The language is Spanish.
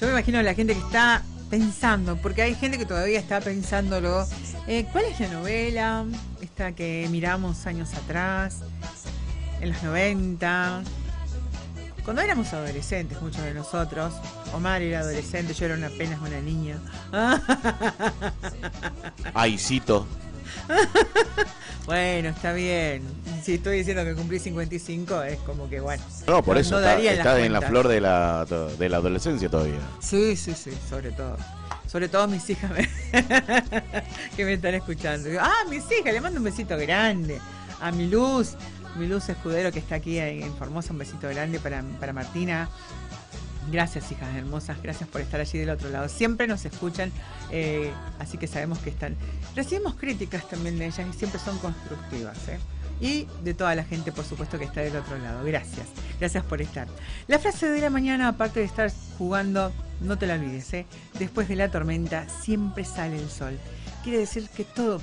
Yo me imagino a la gente que está pensando, porque hay gente que todavía está pensándolo. ¿Cuál es la novela? Esta que miramos años atrás, en los 90, cuando éramos adolescentes, muchos de nosotros. Omar era adolescente, yo era apenas una niña. Ay, cito. Bueno, está bien. Si estoy diciendo que cumplí 55, es como que bueno. No, por eso está en la cuentas. flor de la adolescencia todavía. Sí, sobre todo. Sobre todo mis hijas que me están escuchando. Mis hijas, le mando un besito grande. A mi Luz Escudero, que está aquí en Formosa, un besito grande para Martina. Gracias, hijas hermosas, gracias por estar allí del otro lado. Siempre nos escuchan, así que sabemos que están. Recibimos críticas también de ellas y siempre son constructivas, y de toda la gente, por supuesto, que está del otro lado. Gracias por estar. La frase de la mañana, aparte de estar jugando, no te la olvides, después de la tormenta siempre sale el sol. Quiere decir que todo